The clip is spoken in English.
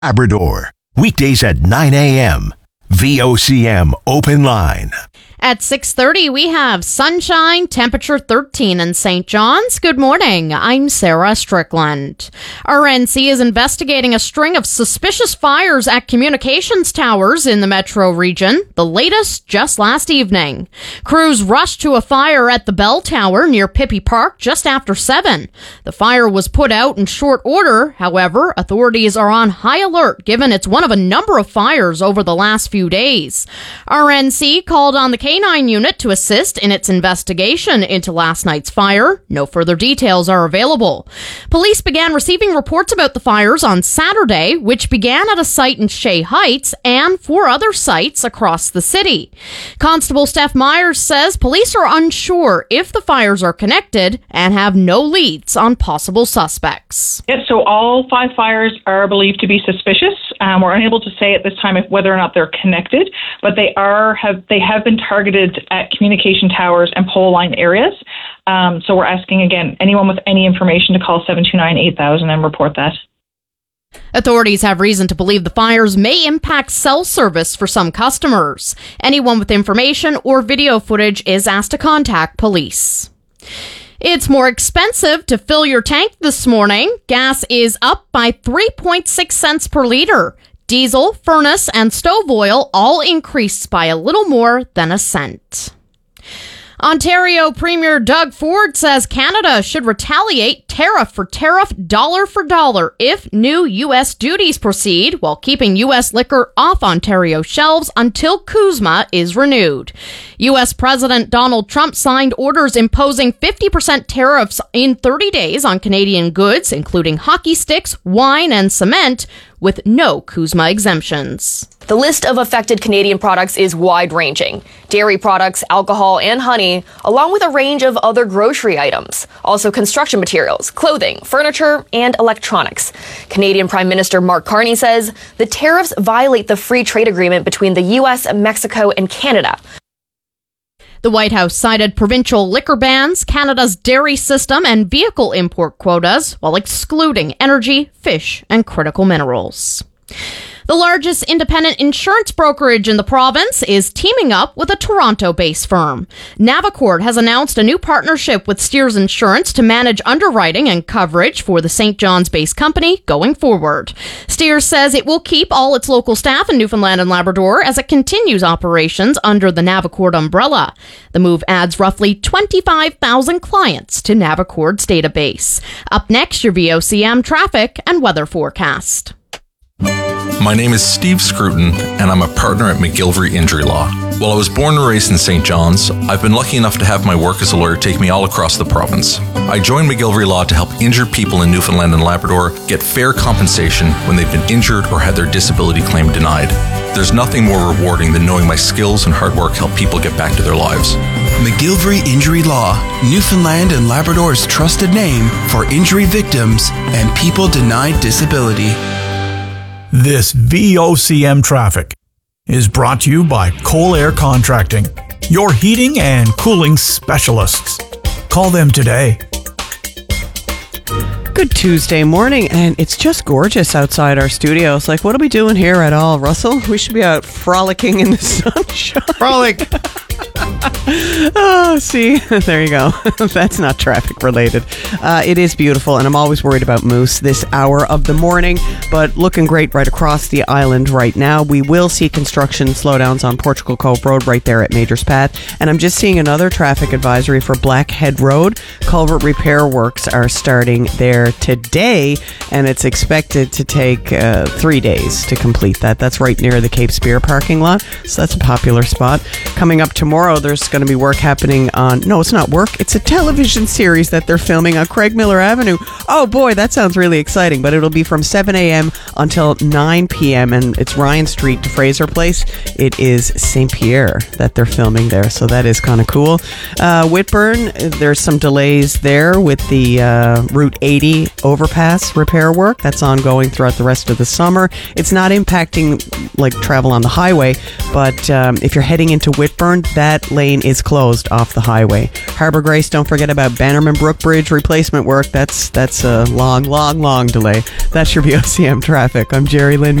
Labrador. Weekdays at 9 a.m. VOCM Open Line. At 6:30, we have sunshine, temperature 13 in St. John's. Good morning. I'm Sarah Strickland. RNC is investigating a string of suspicious fires at communications towers in the metro region, the latest just last evening. Crews rushed to a fire at the Bell Tower near Pippi Park just after 7. The fire was put out in short order. However, authorities are on high alert given it's one of a number of fires over the last few days. RNC called on the K9 unit to assist in its investigation into last night's fire. No further details are available. Police began receiving reports about the fires on Saturday, which began at a site in Shea Heights and 4 other sites across the city. Constable Steph Myers says police are unsure if the fires are connected and have no leads on possible suspects. Yes, so all 5 fires are believed to be suspicious. We're unable to say at this time whether or not they're connected, but they have been targeted at communication towers and pole line areas. So we're asking, again, anyone with any information to call 729-8000 and report that. Authorities have reason to believe the fires may impact cell service for some customers. Anyone with information or video footage is asked to contact police. It's more expensive to fill your tank this morning. Gas is up by 3.6 cents per liter. Diesel, furnace, and stove oil all increased by a little more than a cent. Ontario Premier Doug Ford says Canada should retaliate tariff for tariff, dollar for dollar, if new U.S. duties proceed, while keeping U.S. liquor off Ontario shelves until CUSMA is renewed. U.S. President Donald Trump signed orders imposing 50% tariffs in 30 days on Canadian goods, including hockey sticks, wine, and cement, with no CUSMA exemptions. The list of affected Canadian products is wide-ranging. Dairy products, alcohol, and honey, along with a range of other grocery items. Also construction materials, clothing, furniture, and electronics. Canadian Prime Minister Mark Carney says the tariffs violate the free trade agreement between the U.S., Mexico, and Canada. The White House cited provincial liquor bans, Canada's dairy system, and vehicle import quotas, while excluding energy, fish, and critical minerals. The largest independent insurance brokerage in the province is teaming up with a Toronto-based firm. Navicord has announced a new partnership with Steers Insurance to manage underwriting and coverage for the St. John's-based company going forward. Steers says it will keep all its local staff in Newfoundland and Labrador as it continues operations under the Navicord umbrella. The move adds roughly 25,000 clients to Navicord's database. Up next, your VOCM traffic and weather forecast. My name is Steve Scruton, and I'm a partner at McGillivray Injury Law. While I was born and raised in St. John's, I've been lucky enough to have my work as a lawyer take me all across the province. I joined McGillivray Law to help injured people in Newfoundland and Labrador get fair compensation when they've been injured or had their disability claim denied. There's nothing more rewarding than knowing my skills and hard work help people get back to their lives. McGillivray Injury Law, Newfoundland and Labrador's trusted name for injury victims and people denied disability. This VOCM traffic is brought to you by Cole Air Contracting, your heating and cooling specialists. Call them today. Good Tuesday morning, and it's just gorgeous outside our studio. It's like, what are we doing here at all, Russell? We should be out frolicking in the sunshine. Frolic! Oh, see, there you go. That's not traffic related. It is beautiful, and I'm always worried about moose this hour of the morning, but looking great right across the island right now. We will see construction slowdowns on Portugal Cove Road right there at Major's Path, and I'm just seeing another traffic advisory for Blackhead Road. Culvert repair works are starting there today, and it's expected to take 3 days to complete that. That's right near the Cape Spear parking lot, so that's a popular spot. Coming up tomorrow, there's going to be work happening on... No, it's not work. It's a television series that they're filming on Craig Miller Avenue. Oh, boy, that sounds really exciting. But it'll be from 7 a.m. until 9 p.m. And it's Ryan Street to Fraser Place. It is St. Pierre that they're filming there. So that is kind of cool. Whitburn, there's some delays there with the Route 80 Lee overpass repair work. That's ongoing throughout the rest of the summer. It's not impacting like travel on the highway, but if you're heading into Whitburn, that lane is closed off the highway. Harbour Grace, don't forget about Bannerman Brook Bridge replacement work. That's a long delay. That's your VOCM traffic. I'm Jerry Lynn.